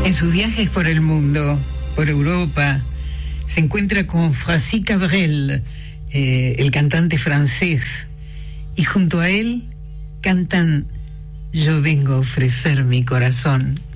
En sus viajes por el mundo, por Europa, se encuentra con Francis Cabrel, el cantante francés, y junto a él cantan Yo vengo a ofrecer mi corazón.